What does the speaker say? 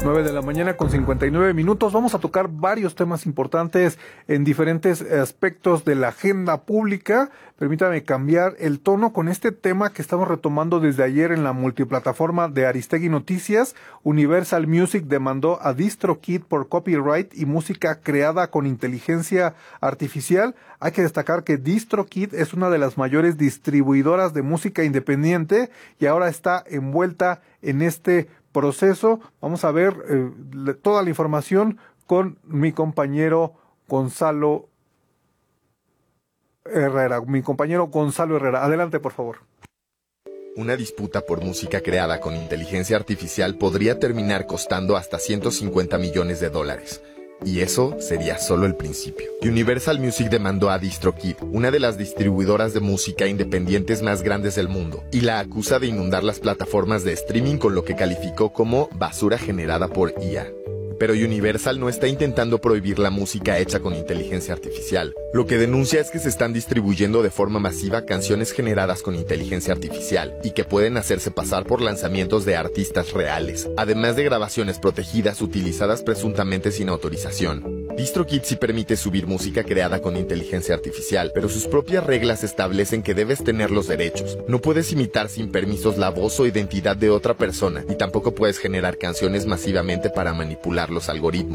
9 de la mañana con 59 minutos. Vamos a tocar varios temas importantes en diferentes aspectos de la agenda pública. Permítame cambiar el tono con este tema que estamos retomando desde ayer en la multiplataforma de Aristegui Noticias. Universal Music demandó a DistroKid por copyright y música creada con inteligencia artificial. Hay que destacar que DistroKid es una de las mayores distribuidoras de música independiente y ahora está envuelta en este proceso. Vamos a ver toda la información con mi compañero Gonzalo Herrera. Adelante, por favor. Una disputa por música creada con inteligencia artificial podría terminar costando hasta $150 millones. Y eso sería solo el principio. Universal Music demandó a DistroKid, una de las distribuidoras de música independientes más grandes del mundo, y la acusa de inundar las plataformas de streaming con lo que calificó como basura generada por IA. Pero Universal no está intentando prohibir la música hecha con inteligencia artificial. Lo que denuncia es que se están distribuyendo de forma masiva canciones generadas con inteligencia artificial y que pueden hacerse pasar por lanzamientos de artistas reales, además de grabaciones protegidas utilizadas presuntamente sin autorización. DistroKid sí permite subir música creada con inteligencia artificial, pero sus propias reglas establecen que debes tener los derechos. No puedes imitar sin permisos la voz o identidad de otra persona y tampoco puedes generar canciones masivamente para manipular los algoritmos.